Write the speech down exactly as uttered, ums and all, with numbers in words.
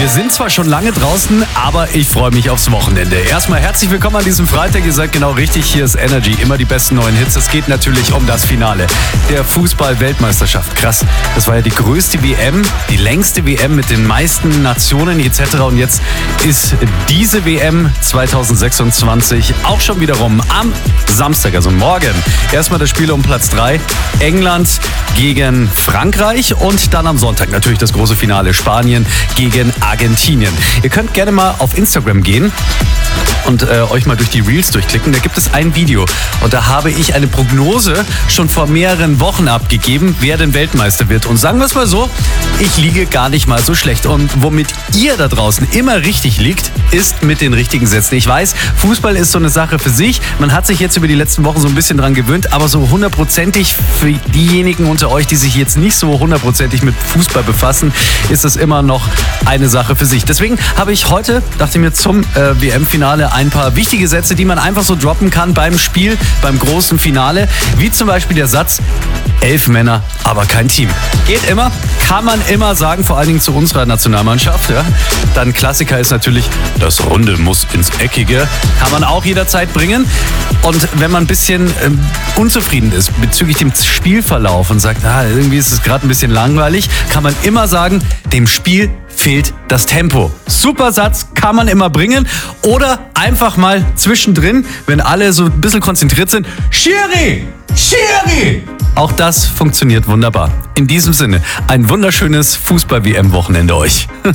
Wir sind zwar schon lange draußen, aber ich freue mich aufs Wochenende. Erstmal herzlich willkommen an diesem Freitag. Ihr seid genau richtig, hier ist Energy. Immer die besten neuen Hits. Es geht natürlich um das Finale der Fußball-Weltmeisterschaft. Krass, das war ja die größte W M, die längste W M mit den meisten Nationen et cetera. Und jetzt ist diese W M zwanzig sechsundzwanzig auch schon wiederum am Samstag, also morgen. Erstmal das Spiel um Platz drei, England gegen Frankreich und dann am Sonntag natürlich das große Finale, Spanien gegen Argentinien. Ihr könnt gerne mal auf Instagram gehen und äh, euch mal durch die Reels durchklicken. Da gibt es ein Video und da habe ich eine Prognose schon vor mehreren Wochen abgegeben, wer denn Weltmeister wird. Und sagen wir es mal so, ich liege gar nicht mal so schlecht. Und womit ihr da draußen immer richtig liegt, ist mit den richtigen Sätzen. Ich weiß, Fußball ist so eine Sache für sich. Man hat sich jetzt über die letzten Wochen so ein bisschen dran gewöhnt, aber so hundertprozentig für diejenigen unter euch, die sich jetzt nicht so hundertprozentig mit Fußball befassen, ist das immer noch eine Sache für sich. Deswegen habe ich heute, dachte ich mir, zum äh, W M-Finale ein paar wichtige Sätze, die man einfach so droppen kann beim Spiel, beim großen Finale, wie zum Beispiel der Satz, elf Männer, aber kein Team. Geht immer, kann man immer sagen, vor allen Dingen zu unserer Nationalmannschaft. Ja. Dann Klassiker ist natürlich, das Runde muss ins Eckige. Kann man auch jederzeit bringen. Und wenn man ein bisschen ähm, unzufrieden ist bezüglich dem Spielverlauf und sagt, ah, irgendwie ist es gerade ein bisschen langweilig, kann man immer sagen, dem Spiel fehlt das Tempo. Super Satz, kann man immer bringen. Oder einfach mal zwischendrin, wenn alle so ein bisschen konzentriert sind, Schiri! Schiri! Auch das funktioniert wunderbar. In diesem Sinne, ein wunderschönes Fußball-W M-Wochenende euch.